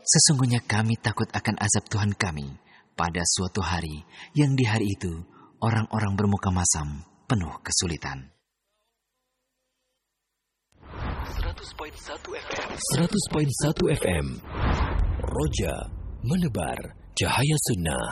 Sesungguhnya kami takut akan azab Tuhan kami pada suatu hari yang di hari itu orang-orang bermuka masam penuh kesulitan. 100.1 FM Roja menebar cahaya sunnah.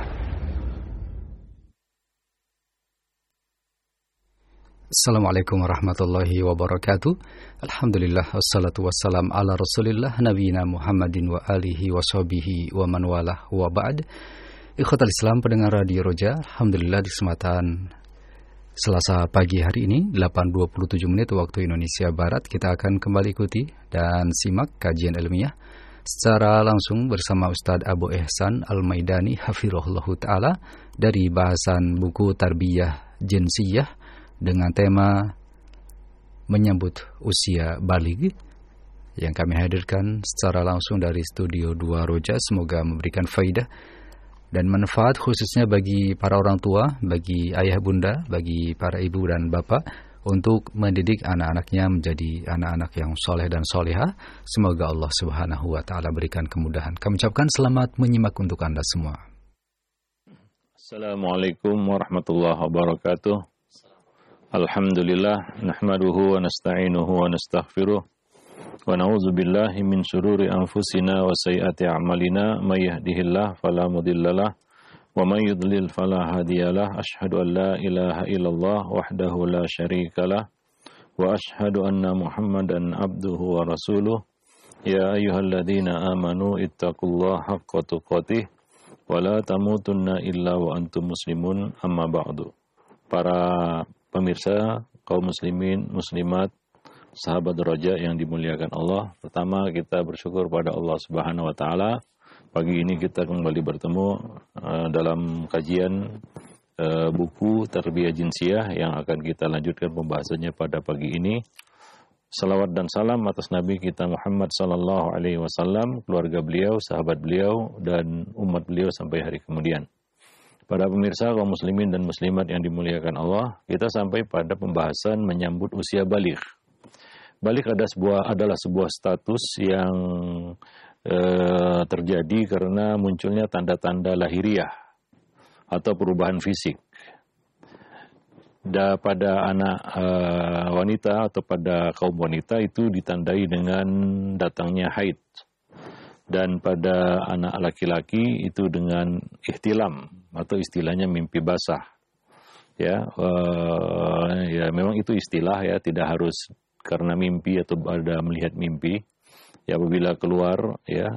Assalamualaikum warahmatullahi wabarakatuh. Alhamdulillah wassalatu wassalam ala rasulillah nabiyina Muhammadin wa alihi wa sahbihi wa man walah wa ba'd. Ikhwatal Islam pendengar Radio Roja, alhamdulillah di kesempatan Selasa pagi hari ini 8.27 menit waktu Indonesia Barat kita akan kembali ikuti dan simak kajian ilmiah secara langsung bersama Ustadz Abu Ihsan Al-Maidani hafizahullahu taala dari bahasan buku Tarbiyah Jinsiyah dengan tema menyambut usia baligh yang kami hadirkan secara langsung dari Studio 2 Roja. Semoga memberikan faidah dan manfaat khususnya bagi para orang tua, bagi ayah bunda, bagi para ibu dan bapak untuk mendidik anak-anaknya menjadi anak-anak yang soleh dan soleha. Semoga Allah Subhanahu wa taala berikan kemudahan. Kami ucapkan selamat menyimak untuk Anda semua. Assalamualaikum warahmatullahi wabarakatuh. Alhamdulillah, nahmaduhu wa nasta'inuhu wa nastaghfiruh wa na'udzu billahi min syururi anfusina wa sayyiati a'malina may yahdihillahu fala mudhillalah wa may yudlil fala hadiyalah. Asyhadu an la ilaha illallah wahdahu la syarikalah wa asyhadu anna Muhammadan abduhu wa rasuluh. Ya ayyuhalladzina amanu ittaqullaha haqqa tuqatih wa la tamutunna illa wa antum muslimun. Amma ba'du. Para pemirsa, kaum muslimin, muslimat, sahabat Roja yang dimuliakan Allah. Pertama, kita bersyukur pada Allah Subhanahu wa taala. Pagi ini kita kembali bertemu dalam kajian buku Tarbiyah Jinsiyah yang akan kita lanjutkan pembahasannya pada pagi ini. Salawat dan salam atas Nabi kita Muhammad sallallahu alaihi wasallam, keluarga beliau, sahabat beliau dan umat beliau sampai hari kemudian. Para pemirsa kaum muslimin dan muslimat yang dimuliakan Allah, kita sampai pada pembahasan menyambut usia baligh. Baligh adalah sebuah status yang terjadi karena munculnya tanda-tanda lahiriah atau perubahan fisik. Pada anak wanita atau pada kaum wanita itu ditandai dengan datangnya haid. Dan pada anak laki-laki itu dengan ihtilam atau istilahnya mimpi basah. Ya memang itu istilah ya, tidak harus karena mimpi atau ada melihat mimpi. Ya apabila keluar ya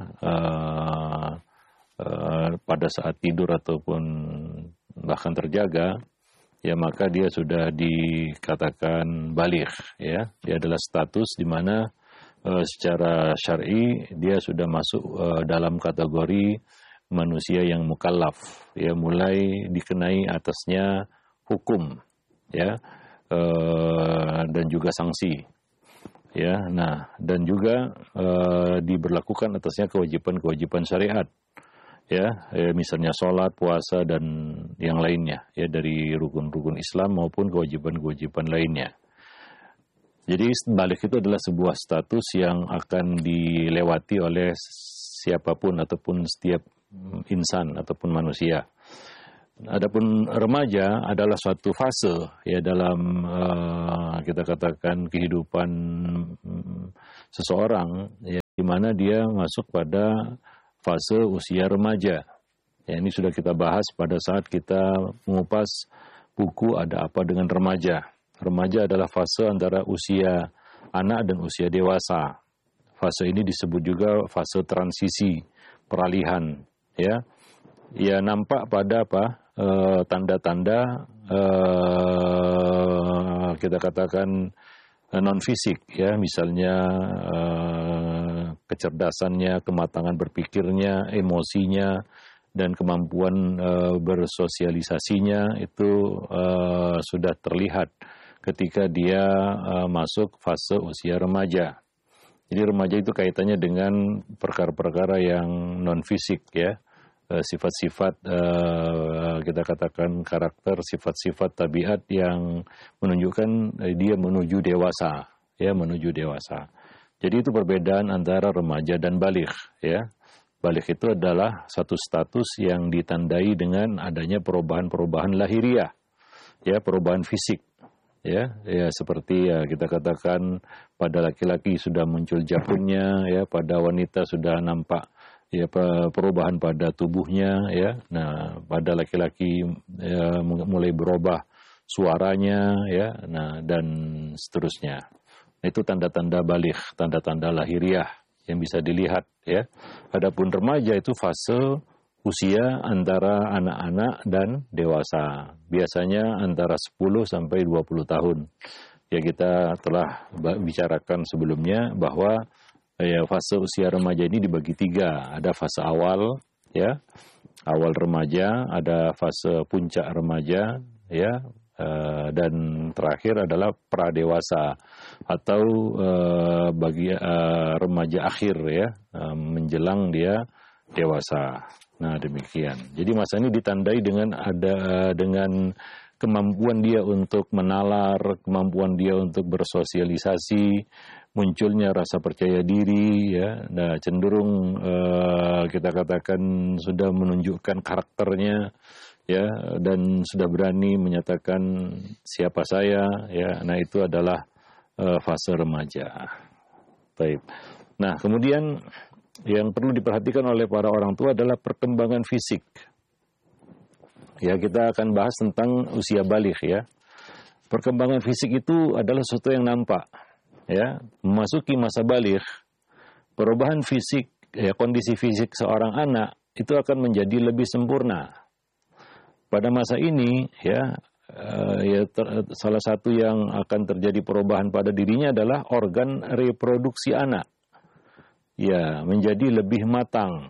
pada saat tidur ataupun bahkan terjaga, ya maka dia sudah dikatakan baligh ya. Dia adalah status di mana secara syar'i dia sudah masuk dalam kategori manusia yang mukallaf ya, mulai dikenai atasnya hukum ya dan juga sanksi ya. Nah, dan juga diberlakukan atasnya kewajiban-kewajiban syariat ya, misalnya sholat, puasa dan yang lainnya ya, dari rukun-rukun Islam maupun kewajiban-kewajiban lainnya. Jadi baligh itu adalah sebuah status yang akan dilewati oleh siapapun ataupun setiap insan ataupun manusia. Adapun remaja adalah suatu fase ya dalam kita katakan kehidupan seseorang ya, di mana dia masuk pada fase usia remaja. Ya, ini sudah kita bahas pada saat kita mengupas buku Ada Apa Dengan Remaja. Remaja adalah fase antara usia anak dan usia dewasa. Fase ini disebut juga fase transisi, peralihan. Ya, nampak pada tanda-tanda kita katakan non fisik. Ya, misalnya kecerdasannya, kematangan berpikirnya, emosinya, dan kemampuan bersosialisasinya itu sudah terlihat ketika dia masuk fase usia remaja. Jadi remaja itu kaitannya dengan perkara-perkara yang non-fisik ya, sifat-sifat kita katakan karakter, sifat-sifat tabiat yang menunjukkan dia menuju dewasa, ya menuju dewasa. Jadi itu perbedaan antara remaja dan baligh ya. Balik itu adalah satu status yang ditandai dengan adanya perubahan-perubahan lahiriah, ya, perubahan fisik, ya seperti ya kita katakan pada laki-laki sudah muncul japunnya, ya, pada wanita sudah nampak ya perubahan pada tubuhnya, ya. Nah, pada laki-laki ya, mulai berubah suaranya, ya, nah dan seterusnya. Nah, itu tanda-tanda baligh, tanda-tanda lahiriah yang bisa dilihat, ya. Adapun remaja itu fase usia antara anak-anak dan dewasa. Biasanya antara 10 sampai 20 tahun. Ya, kita telah bicarakan sebelumnya bahwa ya fase usia remaja ini dibagi 3. Ada fase awal, ya. Awal remaja, ada fase puncak remaja, ya. Dan terakhir adalah pradewasa atau bagi remaja akhir, ya, menjelang dia dewasa. Nah, demikian. Jadi masa ini ditandai dengan kemampuan dia untuk menalar, kemampuan dia untuk bersosialisasi, munculnya rasa percaya diri, ya. Nah, cenderung kita katakan sudah menunjukkan karakternya, ya, dan sudah berani menyatakan siapa saya, ya. Nah, itu adalah fase remaja. Baik. Nah, kemudian yang perlu diperhatikan oleh para orang tua adalah perkembangan fisik. Ya, kita akan bahas tentang usia baligh, ya. Perkembangan fisik itu adalah sesuatu yang nampak, ya. Memasuki masa baligh, perubahan fisik, ya, kondisi fisik seorang anak itu akan menjadi lebih sempurna. Pada masa ini, ya, salah satu yang akan terjadi perubahan pada dirinya adalah organ reproduksi anak, ya, menjadi lebih matang,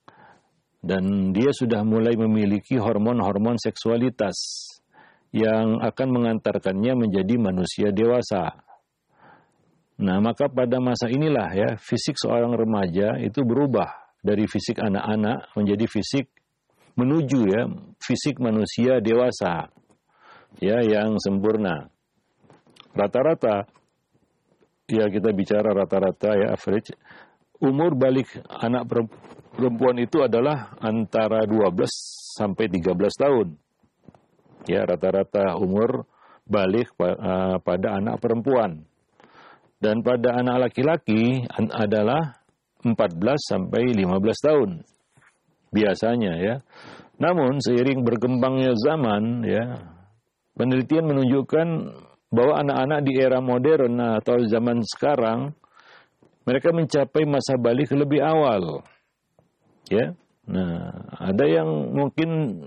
dan dia sudah mulai memiliki hormon-hormon seksualitas yang akan mengantarkannya menjadi manusia dewasa. Nah, maka pada masa inilah, ya, fisik seorang remaja itu berubah dari fisik anak-anak menjadi fisik menuju, ya, fisik manusia dewasa, ya, yang sempurna. Rata-rata, ya, kita bicara rata-rata, ya, average umur balik anak perempuan itu adalah antara 12 sampai 13 tahun. Ya, rata-rata umur balik pada anak perempuan. Dan pada anak laki-laki adalah 14 sampai 15 tahun. Biasanya, ya. Namun seiring berkembangnya zaman, ya, penelitian menunjukkan bahwa anak-anak di era modern atau zaman sekarang mereka mencapai masa baligh lebih awal, ya. Nah, ada yang mungkin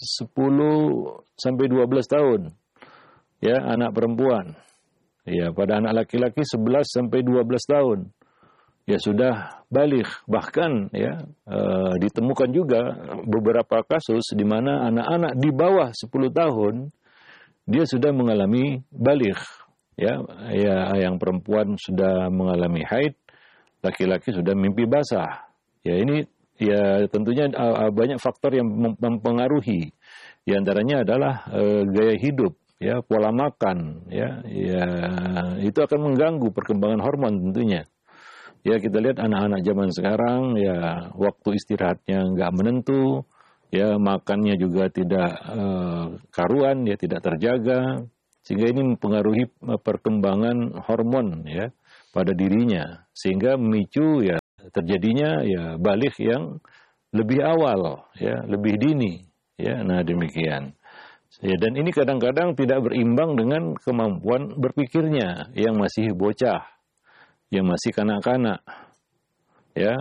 10 sampai 12 tahun, ya, anak perempuan. Ya, pada anak laki-laki 11 sampai 12 tahun. Ya, sudah baligh. Bahkan, ya, ditemukan juga beberapa kasus di mana anak-anak di bawah 10 tahun dia sudah mengalami baligh, ya. Ya, yang perempuan sudah mengalami haid, laki-laki sudah mimpi basah. Ya, ini, ya, tentunya banyak faktor yang mempengaruhi. Di antaranya adalah gaya hidup, ya, pola makan, ya, itu akan mengganggu perkembangan hormon tentunya. Ya, kita lihat anak-anak zaman sekarang, ya, waktu istirahatnya nggak menentu, ya, makannya juga tidak karuan, ya, tidak terjaga, sehingga ini mempengaruhi perkembangan hormon, ya, pada dirinya, sehingga memicu, ya, terjadinya, ya, baligh yang lebih awal, ya, lebih dini, ya. Nah, demikian. Ya, dan ini kadang-kadang tidak berimbang dengan kemampuan berpikirnya yang masih bocah, yang masih kanak-kanak, ya,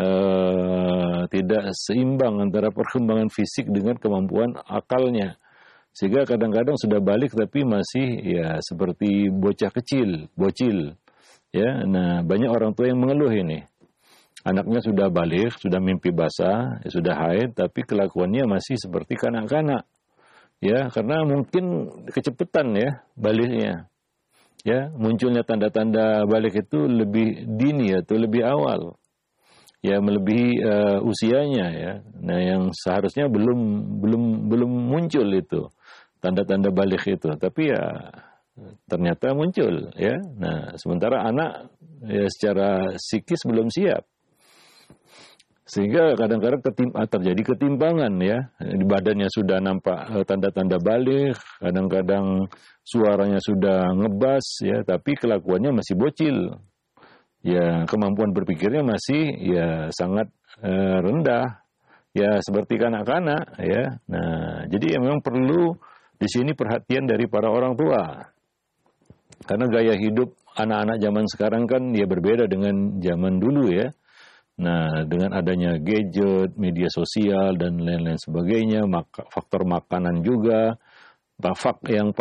tidak seimbang antara perkembangan fisik dengan kemampuan akalnya, sehingga kadang-kadang sudah balik tapi masih, ya, seperti bocah kecil, bocil, ya. Nah, banyak orang tua yang mengeluh ini, anaknya sudah balik, sudah mimpi basah, ya, sudah haid, tapi kelakuannya masih seperti kanak-kanak, ya, karena mungkin kecepatan, ya, balighnya. Ya, munculnya tanda-tanda baligh itu lebih dini atau lebih awal, ya, melebihi usianya, ya. Nah, yang seharusnya belum muncul itu tanda-tanda baligh itu, tapi, ya, ternyata muncul, ya. Nah, sementara anak, ya, secara psikis belum siap. Sehingga kadang-kadang terjadi ketimpangan ya. Di badannya sudah nampak tanda-tanda balik, kadang-kadang suaranya sudah ngebas ya, tapi kelakuannya masih bocil. Ya, kemampuan berpikirnya masih ya sangat rendah. Ya, seperti kanak-kanak ya. Nah, jadi memang perlu di sini perhatian dari para orang tua. Karena gaya hidup anak-anak zaman sekarang kan ya berbeda dengan zaman dulu ya. Nah, dengan adanya gadget, media sosial dan lain-lain sebagainya, faktor makanan juga, yang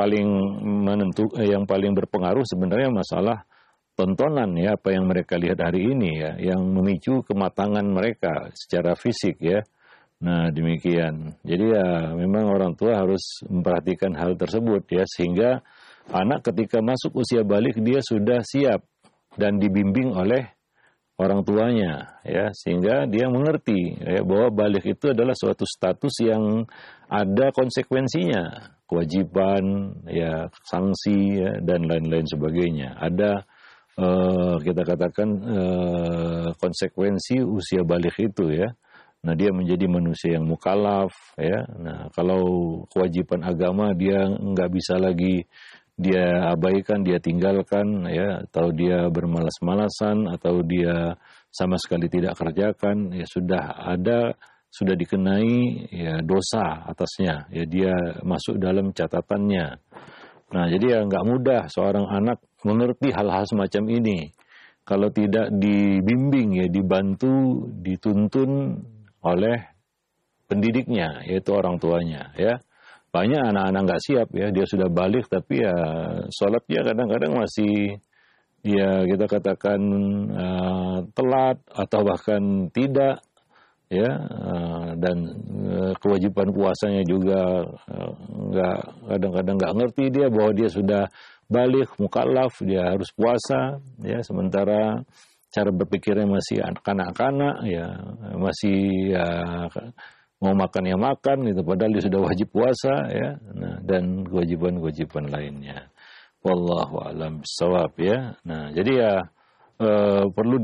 paling berpengaruh sebenarnya masalah tontonan ya, apa yang mereka lihat hari ini ya, yang memicu kematangan mereka secara fisik ya. Nah, demikian. Jadi ya memang orang tua harus memperhatikan hal tersebut ya, sehingga anak ketika masuk usia balik dia sudah siap dan dibimbing oleh orang tuanya ya, sehingga dia mengerti ya, bahwa balik itu adalah suatu status yang ada konsekuensinya, kewajiban ya, sanksi ya, dan lain-lain sebagainya. Ada kita katakan konsekuensi usia balik itu ya. Nah, dia menjadi manusia yang mukallaf ya. Nah, kalau kewajiban agama dia nggak bisa lagi dia abaikan, dia tinggalkan ya, atau dia bermalas-malasan, atau dia sama sekali tidak kerjakan, ya sudah dikenai ya dosa atasnya, ya dia masuk dalam catatannya. Nah, jadi ya nggak mudah seorang anak mengerti hal-hal semacam ini kalau tidak dibimbing ya, dibantu, dituntun oleh pendidiknya, yaitu orang tuanya ya. Banyak anak-anak nggak siap ya, dia sudah balik tapi ya sholatnya kadang-kadang masih ya kita katakan telat atau bahkan tidak ya, dan kewajiban puasanya juga kadang-kadang nggak ngerti dia bahwa dia sudah balik mukallaf, dia harus puasa ya, sementara cara berpikirnya masih kanak-kanak ya, masih ya, mau makan ya makan gitu, padahal dia sudah wajib puasa ya, nah, dan kewajiban-kewajiban lainnya. Wallahu a'lam bishawab ya. Nah, jadi ya perlu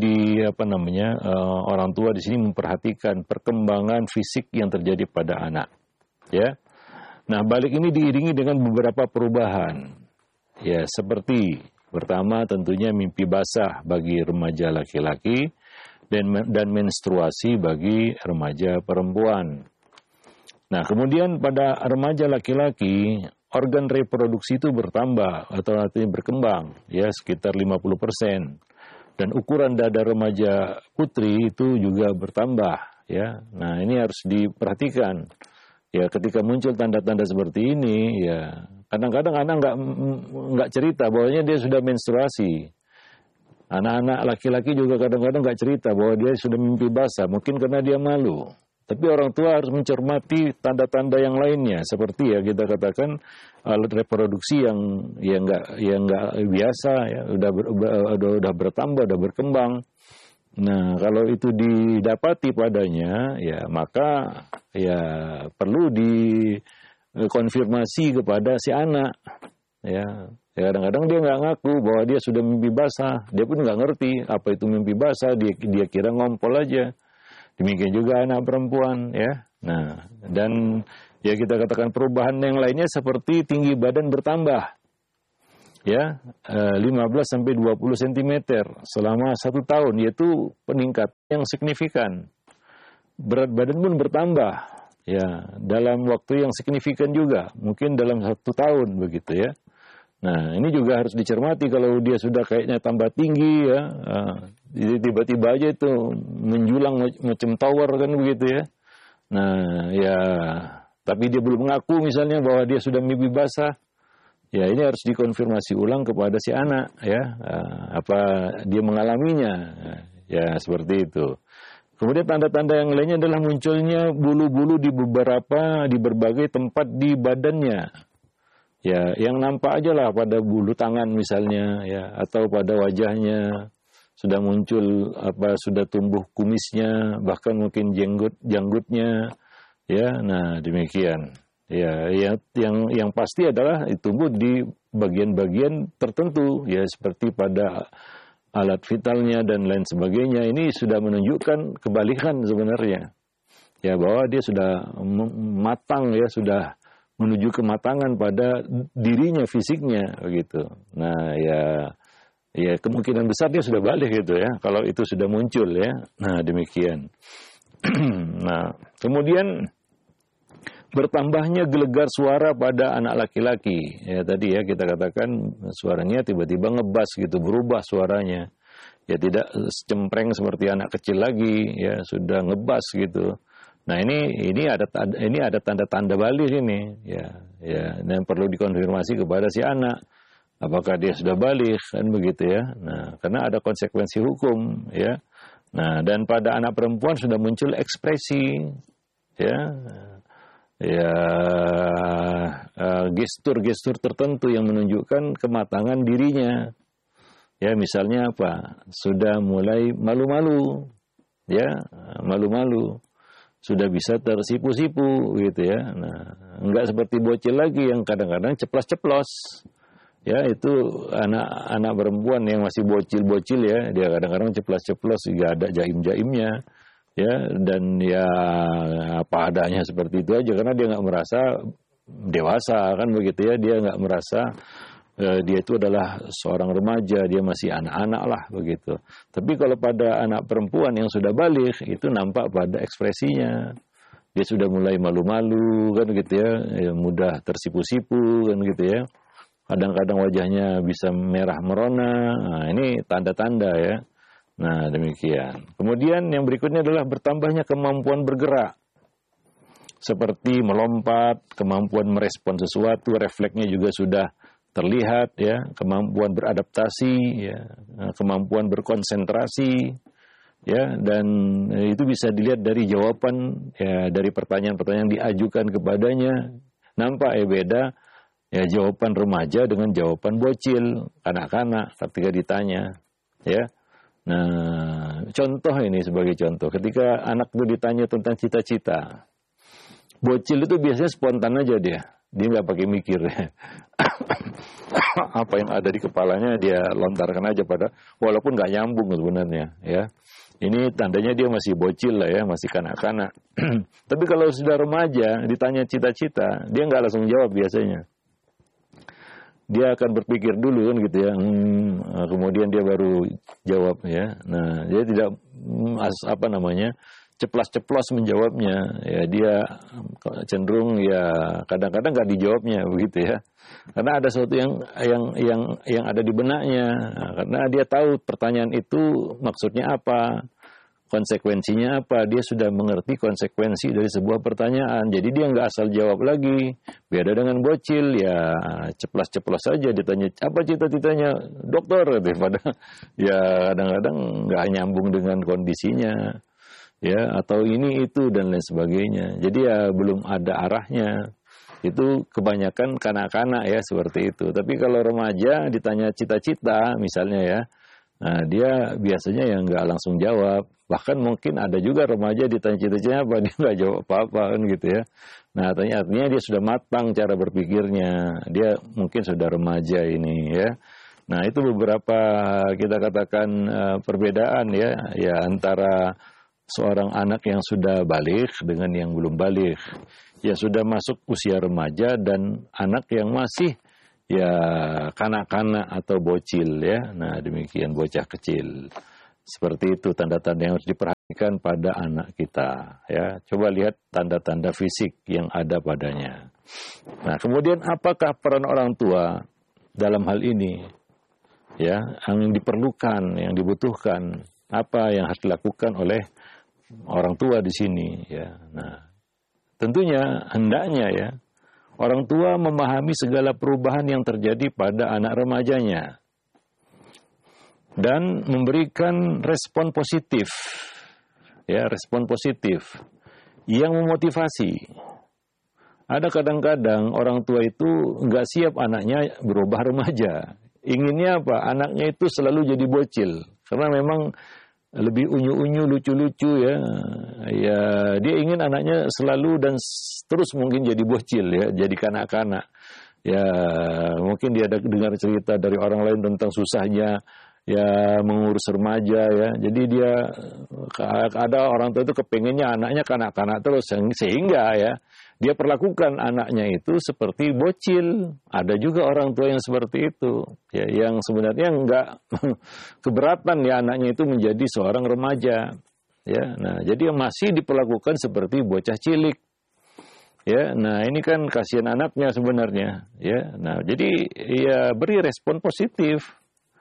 orang tua di sini memperhatikan perkembangan fisik yang terjadi pada anak ya. Nah, balik ini diiringi dengan beberapa perubahan ya, seperti pertama tentunya mimpi basah bagi remaja laki-laki dan menstruasi bagi remaja perempuan. Nah, kemudian pada remaja laki-laki, organ reproduksi itu bertambah atau artinya berkembang, ya sekitar 50%. Dan ukuran dada remaja putri itu juga bertambah, ya. Nah, ini harus diperhatikan. Ya, ketika muncul tanda-tanda seperti ini, ya kadang-kadang anak nggak cerita bahwanya dia sudah menstruasi. Anak-anak laki-laki juga kadang-kadang nggak cerita bahwa dia sudah mimpi basah, mungkin karena dia malu. Tapi orang tua harus mencermati tanda-tanda yang lainnya, seperti ya kita katakan alat reproduksi yang nggak biasa, ya udah bertambah, udah berkembang. Nah, kalau itu didapati padanya, ya maka ya perlu dikonfirmasi kepada si anak, ya. Kadang-kadang dia nggak ngaku bahwa dia sudah mimpi basah. Dia pun nggak ngerti apa itu mimpi basah. Dia kira ngompol aja. Demikian juga anak perempuan, ya. Nah, dan ya kita katakan perubahan yang lainnya seperti tinggi badan bertambah, ya 15-20 cm selama 1 tahun, yaitu peningkatan yang signifikan. Berat badan pun bertambah, ya dalam waktu yang signifikan juga, mungkin dalam 1 tahun begitu ya. Nah, ini juga harus dicermati kalau dia sudah kayaknya tambah tinggi ya, tiba-tiba aja itu menjulang macam tower kan begitu ya. Nah, ya tapi dia belum mengaku misalnya bahwa dia sudah mimpi basah. Ya, ini harus dikonfirmasi ulang kepada si anak ya, apa dia mengalaminya. Ya, seperti itu. Kemudian tanda-tanda yang lainnya adalah munculnya bulu-bulu di berbagai tempat di badannya. Ya, yang nampak aja lah pada bulu tangan misalnya, ya, atau pada wajahnya sudah muncul sudah tumbuh kumisnya, bahkan mungkin janggutnya, ya. Nah, demikian. Ya, yang pasti adalah tumbuh di bagian-bagian tertentu, ya, seperti pada alat vitalnya dan lain sebagainya, ini sudah menunjukkan kebalikan sebenarnya. Ya, bahwa dia sudah matang ya, sudah menuju kematangan pada dirinya, fisiknya begitu. Nah, ya kemungkinan besar dia sudah balik gitu ya, kalau itu sudah muncul ya. Nah, demikian. Nah, kemudian bertambahnya gelegar suara pada anak laki-laki. Ya, tadi ya kita katakan suaranya tiba-tiba ngebas gitu, berubah suaranya. Ya, tidak cempreng seperti anak kecil lagi, ya sudah ngebas gitu. Nah, ini ada tanda-tanda balik ini, ya, dan perlu dikonfirmasi kepada si anak, apakah dia sudah balik, kan begitu ya. Nah, karena ada konsekuensi hukum, ya. Nah, dan pada anak perempuan sudah muncul ekspresi, ya, gestur-gestur tertentu yang menunjukkan kematangan dirinya, ya, misalnya apa? Sudah mulai malu-malu, ya, malu-malu. Sudah bisa tersipu-sipu gitu ya. Nah, enggak seperti bocil lagi yang kadang-kadang ceplos-ceplos. Ya, itu anak perempuan yang masih bocil-bocil ya, dia kadang-kadang ceplos-ceplos, enggak ada jaim-jaimnya. Ya, dan ya apa adanya seperti itu aja karena dia enggak merasa dewasa kan begitu ya, dia enggak merasa dia itu adalah seorang remaja, dia masih anak-anak lah begitu. Tapi kalau pada anak perempuan yang sudah balik, itu nampak pada ekspresinya. Dia sudah mulai malu-malu kan gitu ya, mudah tersipu-sipu kan gitu ya. Kadang-kadang wajahnya bisa merah merona. Nah, ini tanda-tanda ya. Nah, demikian. Kemudian yang berikutnya adalah bertambahnya kemampuan bergerak. Seperti melompat, kemampuan merespon sesuatu, refleksnya juga sudah terlihat ya, kemampuan beradaptasi ya, kemampuan berkonsentrasi ya, dan itu bisa dilihat dari jawaban ya, dari pertanyaan-pertanyaan yang diajukan kepadanya. Nampak ya beda ya jawaban remaja dengan jawaban bocil, kanak-kanak ketika ditanya ya. Nah, contoh ini sebagai contoh, ketika anak itu ditanya tentang cita-cita, bocil itu biasanya spontan aja dia nggak pakai mikir. Apa yang ada di kepalanya dia lontarkan aja walaupun nggak nyambung sebenarnya ya. Ini tandanya dia masih bocil lah ya, masih kanak-kanak. Tapi kalau sudah remaja ditanya cita-cita, dia nggak langsung jawab biasanya. Dia akan berpikir dulu kan gitu ya, kemudian dia baru jawab ya. Nah, dia tidak ceplas-ceplos menjawabnya, ya dia cenderung ya kadang-kadang nggak dijawabnya begitu ya, karena ada sesuatu yang ada di benaknya, nah, karena dia tahu pertanyaan itu maksudnya apa, konsekuensinya apa, dia sudah mengerti konsekuensi dari sebuah pertanyaan, jadi dia nggak asal jawab lagi. Beda dengan bocil ya ceplas-ceplos saja, ditanya apa cita-citanya dokter, daripada ya kadang-kadang nggak nyambung dengan kondisinya. Ya, atau ini itu dan lain sebagainya. Jadi ya belum ada arahnya. Itu kebanyakan kanak-kanak ya seperti itu. Tapi kalau remaja ditanya cita-cita misalnya ya, nah dia biasanya yang nggak langsung jawab. Bahkan mungkin ada juga remaja ditanya cita-citanya apa, dia nggak jawab apa-apa kan gitu ya. Nah artinya dia sudah matang cara berpikirnya. Dia mungkin sudah remaja ini ya. Nah itu beberapa kita katakan perbedaan ya antara seorang anak yang sudah balik dengan yang belum balik, yang sudah masuk usia remaja dan anak yang masih ya kanak-kanak atau bocil ya. Nah demikian, bocah kecil. Seperti itu tanda-tanda yang harus diperhatikan pada anak kita ya. Coba lihat tanda-tanda fisik yang ada padanya. Nah kemudian apakah peran orang tua dalam hal ini ya, yang diperlukan, yang dibutuhkan, apa yang harus dilakukan oleh orang tua di sini ya. Nah, tentunya hendaknya ya orang tua memahami segala perubahan yang terjadi pada anak remajanya dan memberikan respon positif. Ya, respon positif yang memotivasi. Ada kadang-kadang orang tua itu nggak siap anaknya berubah remaja. Inginnya apa? Anaknya itu selalu jadi bocil karena memang lebih unyu-unyu, lucu-lucu ya. Ya, dia ingin anaknya selalu dan terus mungkin jadi bocil ya, jadi kanak-kanak. Ya, mungkin dia dengar cerita dari orang lain tentang susahnya ya mengurus remaja ya. Jadi dia ada orang tua itu kepengennya anaknya kanak-kanak terus, sehingga ya dia perlakukan anaknya itu seperti bocil. Ada juga orang tua yang seperti itu, ya, yang sebenarnya enggak keberatan ya anaknya itu menjadi seorang remaja. Ya, nah jadi masih diperlakukan seperti bocah cilik. Ya, nah ini kan kasihan anaknya sebenarnya. Ya, nah jadi ya beri respon positif.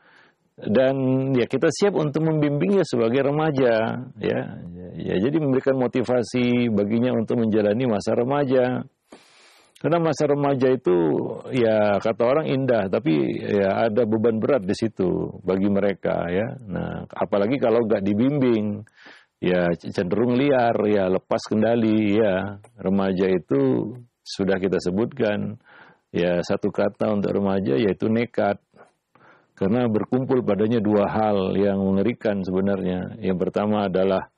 Dan ya kita siap untuk membimbingnya sebagai remaja, ya jadi memberikan motivasi baginya untuk menjalani masa remaja. Karena masa remaja itu ya kata orang indah, tapi ya ada beban berat di situ bagi mereka ya. Nah apalagi kalau nggak dibimbing, ya cenderung liar, ya lepas kendali ya. Remaja itu sudah kita sebutkan ya satu kata untuk remaja yaitu nekat. Karena berkumpul padanya dua hal yang mengerikan sebenarnya. Yang pertama adalah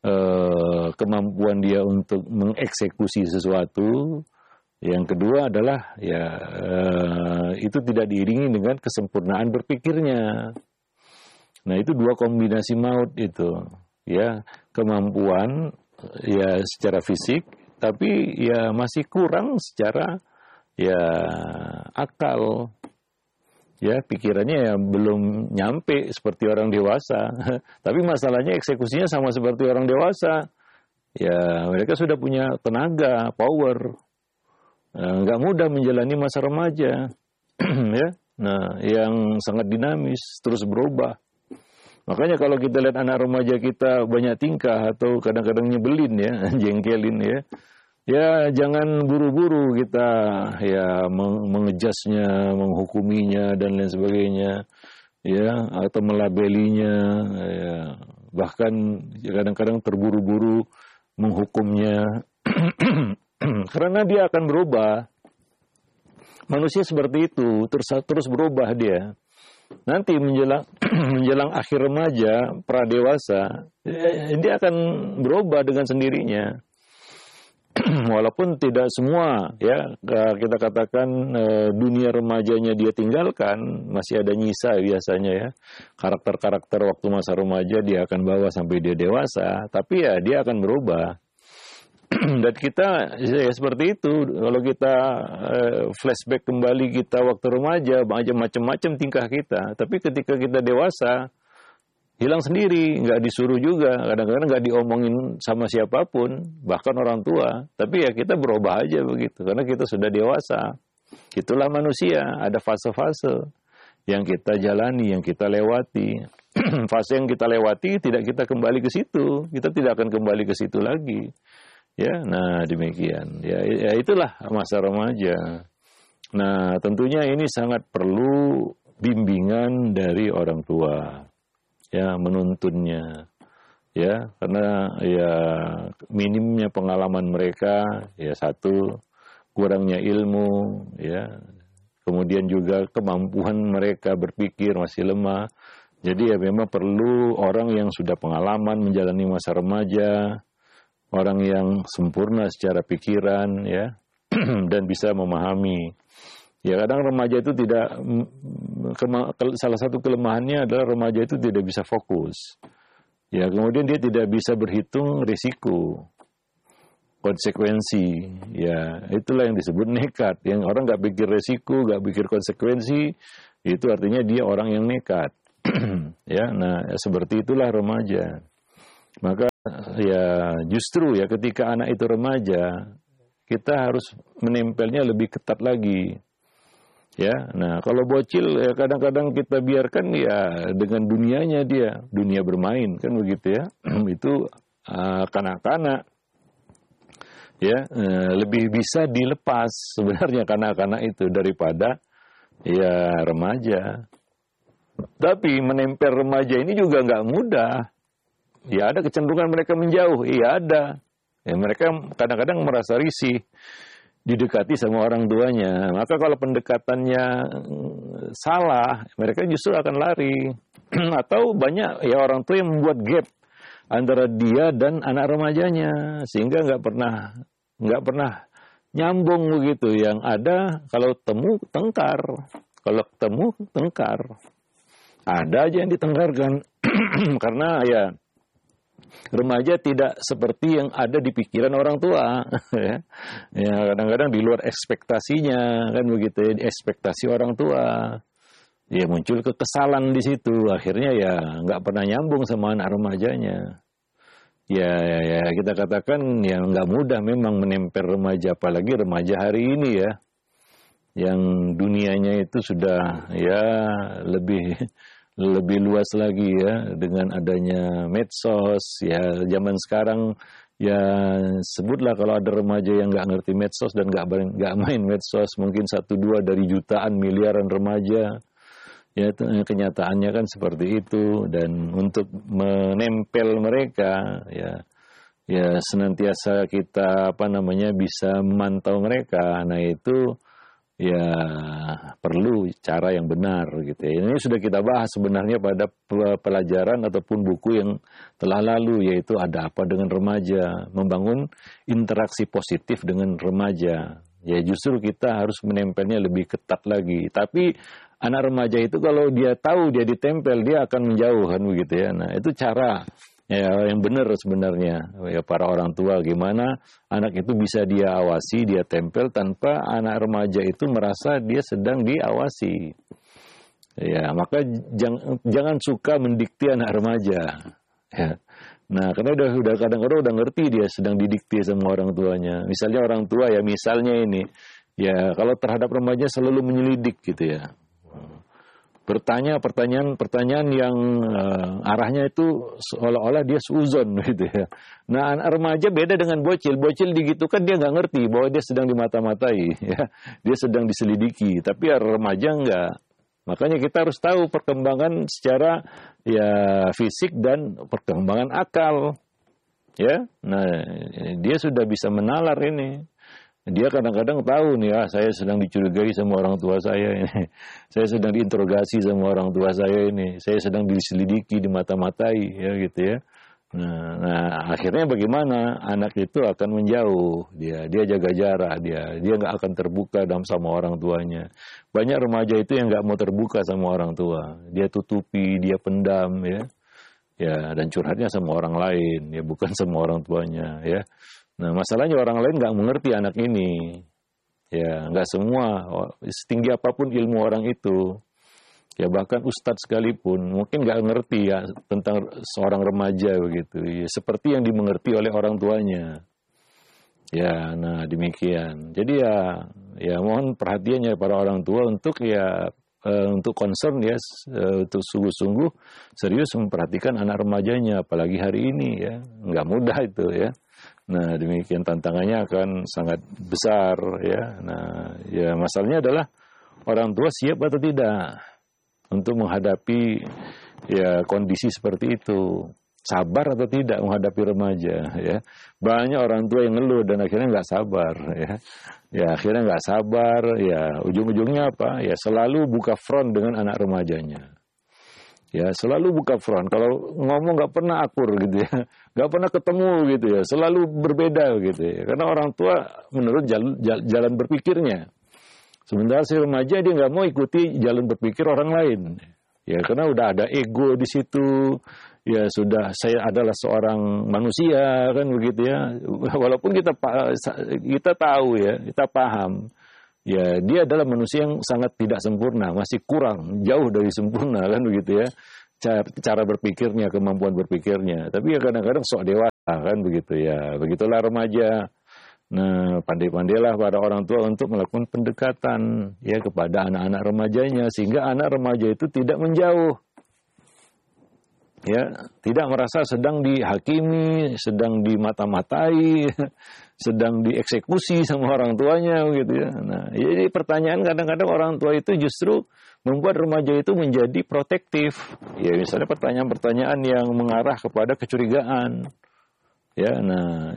kemampuan dia untuk mengeksekusi sesuatu. Yang kedua adalah ya itu tidak diiringi dengan kesempurnaan berpikirnya. Nah itu dua kombinasi maut itu. Ya kemampuan ya secara fisik, tapi ya masih kurang secara ya akal. Ya pikirannya ya belum nyampe seperti orang dewasa. Tapi masalahnya eksekusinya sama seperti orang dewasa. Ya mereka sudah punya tenaga, power. Nggak mudah menjalani masa remaja. Ya, nah yang sangat dinamis, terus berubah. Makanya kalau kita lihat anak remaja kita banyak tingkah atau kadang-kadang nyebelin ya, jengkelin ya. Ya jangan buru-buru kita ya mengejasnya, menghukuminya dan lain sebagainya, ya atau melabelinya, ya bahkan kadang-kadang terburu-buru menghukumnya, karena dia akan berubah. Manusia seperti itu terus berubah dia. Nanti menjelang akhir remaja, pradewasa, dia akan berubah dengan sendirinya. Walaupun tidak semua ya kita katakan dunia remajanya dia tinggalkan, masih ada nyisa biasanya ya. Karakter-karakter waktu masa remaja dia akan bawa sampai dia dewasa, tapi ya dia akan berubah. Dan kita ya seperti itu, kalau kita flashback kembali kita waktu remaja, macam-macam tingkah kita, tapi ketika kita dewasa hilang sendiri, nggak disuruh juga, kadang-kadang nggak diomongin sama siapapun, bahkan orang tua. Tapi ya kita berubah aja begitu, karena kita sudah dewasa. Itulah manusia, ada fase-fase yang kita jalani, yang kita lewati. Fase yang kita lewati tidak kita kembali ke situ, kita tidak akan kembali ke situ lagi. Ya, nah demikian. Ya itulah masa remaja. Nah tentunya ini sangat perlu bimbingan dari orang tua. Ya menuntunnya, ya karena ya minimnya pengalaman mereka, ya satu kurangnya ilmu, ya kemudian juga kemampuan mereka berpikir masih lemah. Jadi ya memang perlu orang yang sudah pengalaman menjalani masa remaja, orang yang sempurna secara pikiran, ya dan bisa memahami. Ya kadang remaja itu tidak, salah satu kelemahannya adalah remaja itu tidak bisa fokus. Ya kemudian dia tidak bisa berhitung risiko, konsekuensi. Ya itulah yang disebut nekat. Yang orang nggak pikir risiko, nggak pikir konsekuensi, itu artinya dia orang yang nekat. Ya, nah seperti itulah remaja. Maka ya justru ya ketika anak itu remaja, kita harus menempelnya lebih ketat lagi. Ya, nah kalau bocil ya kadang-kadang kita biarkan ya dengan dunianya dia, dunia bermain kan begitu ya. Itu kanak-kanak ya lebih bisa dilepas sebenarnya kanak-kanak itu daripada ya remaja. Tapi menempel remaja ini juga nggak mudah. Ya ada kecenderungan mereka menjauh, iya ada. Ya, mereka kadang-kadang merasa risih didekati sama orang tuanya. Maka kalau pendekatannya salah, mereka justru akan lari. Atau banyak ya orang tua yang membuat gap antara dia dan anak remajanya, sehingga nggak pernah nyambung begitu. Yang ada kalau temu tengkar, kalau ketemu tengkar. ada aja yang ditenggarkan. Karena ya remaja tidak seperti yang ada di pikiran orang tua. Ya, kadang-kadang di luar ekspektasinya, kan begitu ya, ekspektasi orang tua. Ya muncul kekesalan di situ, akhirnya ya nggak pernah nyambung sama anak remajanya. Ya, kita katakan ya nggak mudah memang menempel remaja, apalagi remaja hari ini ya, yang dunianya itu sudah ya lebih luas lagi ya dengan adanya medsos ya. Zaman sekarang ya sebutlah kalau ada remaja yang nggak ngerti medsos dan nggak main medsos, mungkin 1-2 dari jutaan miliaran remaja. Ya kenyataannya kan seperti itu. Dan untuk menempel mereka ya senantiasa kita bisa memantau mereka. Nah itu ya perlu cara yang benar gitu ya. Ini sudah kita bahas sebenarnya pada pelajaran ataupun buku yang telah lalu, yaitu ada apa dengan remaja, membangun interaksi positif dengan remaja. Ya justru kita harus menempelnya lebih ketat lagi. Tapi anak remaja itu kalau dia tahu dia ditempel, dia akan menjauh kan begitu ya. Nah itu cara ya yang benar sebenarnya ya para orang tua, gimana anak itu bisa dia awasi, dia tempel tanpa anak remaja itu merasa dia sedang diawasi. Ya maka jangan suka mendikte anak remaja. Ya. Nah karena udah kadang-kadang udah ngerti dia sedang didikte sama orang tuanya. Misalnya orang tua ya, misalnya ini ya kalau terhadap remaja selalu menyelidik gitu ya. Bertanya pertanyaan yang arahnya itu seolah-olah dia suuzon gitu ya. Nah anak remaja beda dengan bocil. Bocil digitukan dia nggak ngerti bahwa dia sedang dimata-matai, ya. Dia sedang diselidiki. Tapi remaja enggak. Makanya kita harus tahu perkembangan secara ya fisik dan perkembangan akal, ya. Nah dia sudah bisa menalar ini. Dia kadang-kadang tahu nih, saya sedang dicurigai sama orang tua saya ini. Saya sedang diinterogasi sama orang tua saya ini. Saya sedang diselidiki, dimata-matai, ya gitu ya. Nah, akhirnya bagaimana? Anak itu akan menjauh. Dia jaga jarak, dia nggak akan terbuka sama orang tuanya. Banyak remaja itu yang nggak mau terbuka sama orang tua. Dia tutupi, dia pendam, ya. Ya, dan curhatnya sama orang lain, ya bukan sama orang tuanya, ya. Nah, masalahnya orang lain nggak mengerti anak ini. Ya, nggak semua, setinggi apapun ilmu orang itu. Ya, bahkan ustadz sekalipun mungkin nggak ngerti ya tentang seorang remaja begitu. Ya, seperti yang dimengerti oleh orang tuanya. Ya, nah demikian. Jadi ya mohon perhatiannya para orang tua untuk untuk concern ya, untuk sungguh-sungguh serius memperhatikan anak remajanya, apalagi hari ini ya. Nggak mudah itu ya. Nah, demikian tantangannya akan sangat besar ya. Nah, ya masalahnya adalah orang tua siap atau tidak untuk menghadapi ya kondisi seperti itu. Sabar atau tidak menghadapi remaja ya. Banyak orang tua yang ngeluh dan akhirnya nggak sabar ya. Ya akhirnya nggak sabar ya, ujung-ujungnya apa? Ya selalu buka front dengan anak remajanya. Ya selalu buka front. Kalau ngomong nggak pernah akur gitu ya, nggak pernah ketemu gitu ya, selalu berbeda gitu ya. Karena orang tua menurut jalan berpikirnya. Sementara si remaja dia nggak mau ikuti jalan berpikir orang lain. Ya karena udah ada ego di situ. Ya sudah, saya adalah seorang manusia kan begitu ya. Walaupun kita tahu ya, kita paham. Ya, dia adalah manusia yang sangat tidak sempurna, masih kurang, jauh dari sempurna kan begitu ya. Cara berpikirnya, kemampuan berpikirnya. Tapi ya kadang-kadang sok dewasa kan begitu ya. Begitulah remaja. Nah, pandai-pandailah para orang tua untuk melakukan pendekatan ya kepada anak-anak remajanya sehingga anak remaja itu tidak menjauh. Ya, tidak merasa sedang dihakimi, sedang dimata-matai, sedang dieksekusi sama orang tuanya gitu ya. Nah, jadi pertanyaan kadang-kadang orang tua itu justru membuat remaja itu menjadi protektif. Ya, misalnya pertanyaan-pertanyaan yang mengarah kepada kecurigaan. Ya, nah,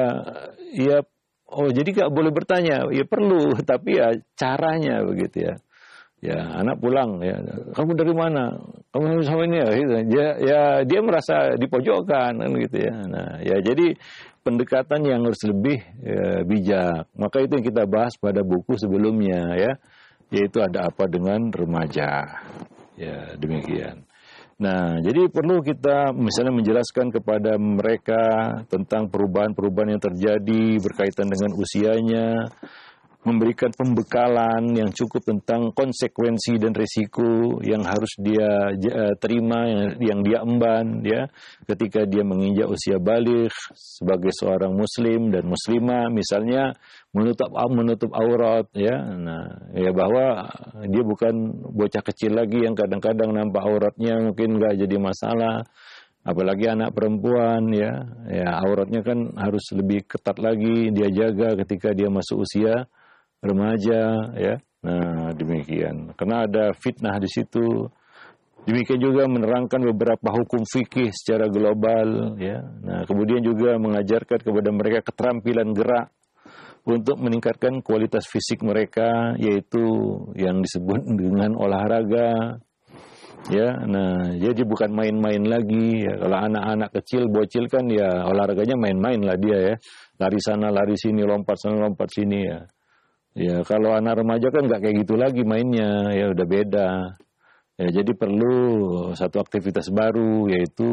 jadi nggak boleh bertanya. Ya perlu, tapi ya caranya begitu ya. Ya, anak pulang ya. Kamu dari mana? Kamu sama ini ya. Gitu. Dia merasa dipojokkan kan gitu ya. Nah, ya jadi pendekatan yang harus lebih bijak. Maka itu yang kita bahas pada buku sebelumnya ya. Yaitu ada apa dengan remaja. Ya, demikian. Nah, jadi perlu kita misalnya menjelaskan kepada mereka tentang perubahan-perubahan yang terjadi berkaitan dengan usianya, memberikan pembekalan yang cukup tentang konsekuensi dan risiko yang harus dia terima, yang dia emban, ya, ketika dia menginjak usia baligh sebagai seorang muslim dan muslimah, misalnya menutup aurat, ya, nah, ya bahwa dia bukan bocah kecil lagi yang kadang-kadang nampak auratnya mungkin nggak jadi masalah. Apalagi anak perempuan, ya auratnya kan harus lebih ketat lagi dia jaga ketika dia masuk usia remaja, ya. Nah, demikian. Karena ada fitnah di situ. Demikian juga menerangkan beberapa hukum fikih secara global, ya. Nah, kemudian juga mengajarkan kepada mereka keterampilan gerak untuk meningkatkan kualitas fisik mereka, yaitu yang disebut dengan olahraga. Ya, nah, jadi bukan main-main lagi. Ya. Kalau anak-anak kecil, bocil kan ya olahraganya main-main lah dia, ya. Lari sana, lari sini, lompat sana, lompat sini, ya. Ya, kalau anak remaja kan nggak kayak gitu lagi mainnya, ya udah beda. Ya, jadi perlu satu aktivitas baru, yaitu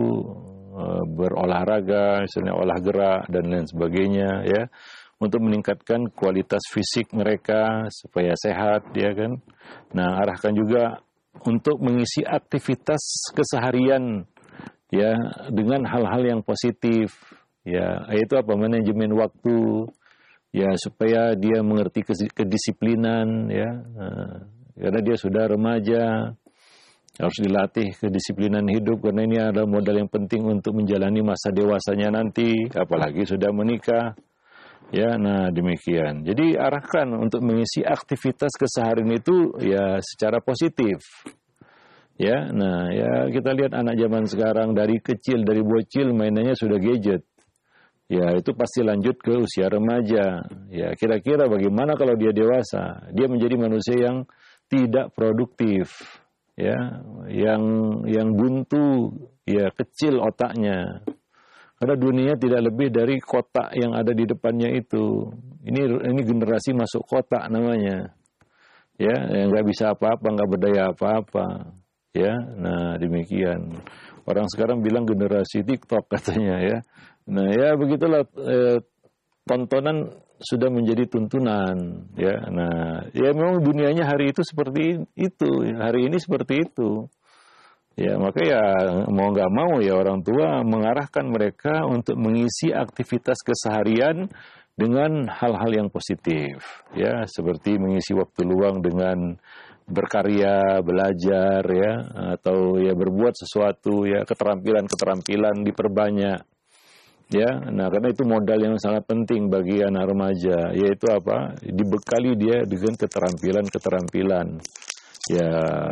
berolahraga, misalnya olah gerak dan lain sebagainya, ya, untuk meningkatkan kualitas fisik mereka supaya sehat, ya kan. Nah, arahkan juga untuk mengisi aktivitas keseharian, ya, dengan hal-hal yang positif, ya, yaitu apa, manajemen waktu. Ya, supaya dia mengerti kedisiplinan, ya, karena dia sudah remaja, harus dilatih kedisiplinan hidup, karena ini adalah modal yang penting untuk menjalani masa dewasanya nanti, apalagi sudah menikah, ya. Nah, demikian. Jadi arahkan untuk mengisi aktivitas keseharian itu, ya, secara positif, ya. Nah, ya, kita lihat anak zaman sekarang dari kecil, dari bocil mainannya sudah gadget. Ya, itu pasti lanjut ke usia remaja. Ya, kira-kira bagaimana kalau dia dewasa? Dia menjadi manusia yang tidak produktif, ya, yang buntu, ya, kecil otaknya. Karena dunia tidak lebih dari kotak yang ada di depannya itu. Ini generasi masuk kotak namanya. Ya, yang nggak bisa apa-apa, nggak berdaya apa-apa. Ya, nah demikian. Orang sekarang bilang generasi TikTok katanya, ya. Nah, ya begitulah, tontonan sudah menjadi tuntunan, ya. Nah, ya memang dunianya hari itu seperti itu, hari ini seperti itu. Ya, maka ya mau nggak mau ya orang tua mengarahkan mereka untuk mengisi aktivitas keseharian dengan hal-hal yang positif, ya, seperti mengisi waktu luang dengan berkarya, belajar, ya, atau ya berbuat sesuatu, ya, keterampilan diperbanyak. Ya, nah karena itu modal yang sangat penting bagi anak remaja, yaitu apa? Dibekali dia dengan keterampilan, ya,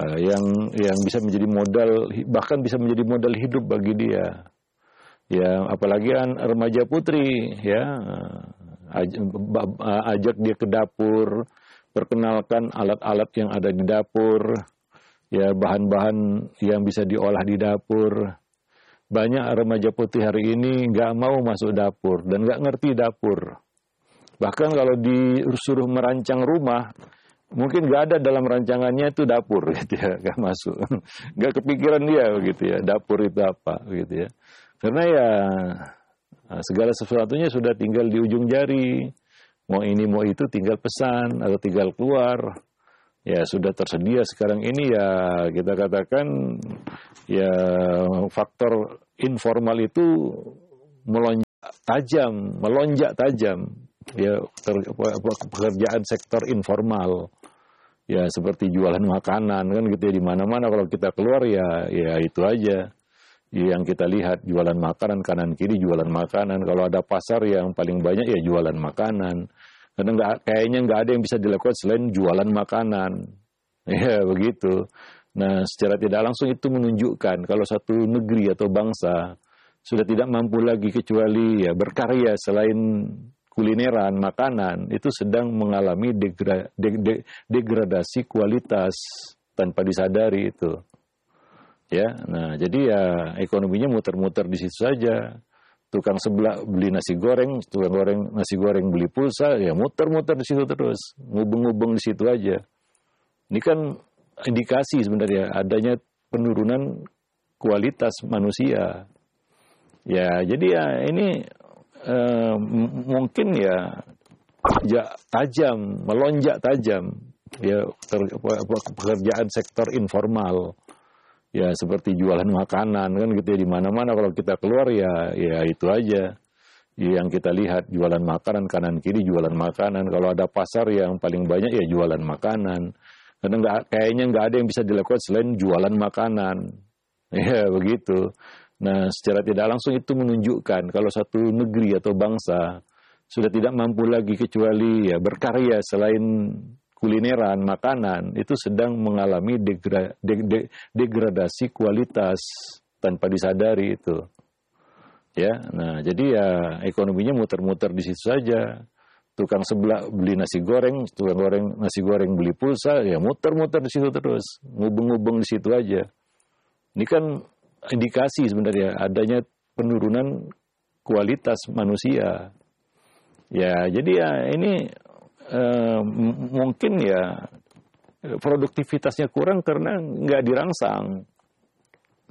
yang bisa menjadi modal, bahkan bisa menjadi modal hidup bagi dia. Ya, apalagi remaja putri, ya, ajak dia ke dapur, perkenalkan alat-alat yang ada di dapur, ya, bahan-bahan yang bisa diolah di dapur. Banyak remaja putih hari ini nggak mau masuk dapur dan nggak ngerti dapur. Bahkan kalau disuruh merancang rumah, mungkin nggak ada dalam rancangannya itu dapur, gitu ya, nggak masuk, nggak kepikiran dia, gitu ya, dapur itu apa, gitu ya. Karena ya segala sesuatunya sudah tinggal di ujung jari, mau ini mau itu tinggal pesan atau tinggal keluar. Ya, sudah tersedia sekarang ini, ya, kita katakan ya faktor informal itu melonjak tajam, ya, pekerjaan sektor informal, ya, seperti jualan makanan kan gitu ya, di mana-mana kalau kita keluar ya itu aja yang kita lihat, jualan makanan kanan kiri, jualan makanan. Kalau ada pasar yang paling banyak ya jualan makanan. Karena kayaknya nggak ada yang bisa dilakukan selain jualan makanan, ya begitu. Nah, secara tidak langsung itu menunjukkan kalau satu negeri atau bangsa sudah tidak mampu lagi kecuali ya berkarya selain kulineran, makanan, itu sedang mengalami degradasi kualitas tanpa disadari itu. Ya, nah jadi ya ekonominya muter-muter di situ saja. Tukang sebelah beli nasi goreng, nasi goreng beli pulsa, ya muter-muter di situ terus, ngubeng-ngubeng di situ aja. Ini kan indikasi sebenarnya adanya penurunan kualitas manusia. Ya, jadi ya ini mungkin ya tajam, melonjak tajam. Ya, pekerjaan sektor informal. Ya, seperti jualan makanan kan gitu ya, di mana-mana kalau kita keluar ya itu aja. Yang kita lihat jualan makanan, kanan kiri jualan makanan. Kalau ada pasar yang paling banyak ya jualan makanan. Karena kayaknya nggak ada yang bisa dilakukan selain jualan makanan. Ya, begitu. Nah, secara tidak langsung itu menunjukkan kalau satu negeri atau bangsa sudah tidak mampu lagi kecuali ya berkarya selain kulineran, makanan, itu sedang mengalami degradasi kualitas tanpa disadari itu. Ya, nah jadi ya ekonominya muter-muter di situ saja. Tukang sebelah beli nasi goreng, nasi goreng beli pulsa, ya muter-muter di situ terus, ngubung-ngubung di situ aja. Ini kan indikasi sebenarnya adanya penurunan kualitas manusia. Ya, jadi ya ini mungkin ya produktivitasnya kurang karena nggak dirangsang.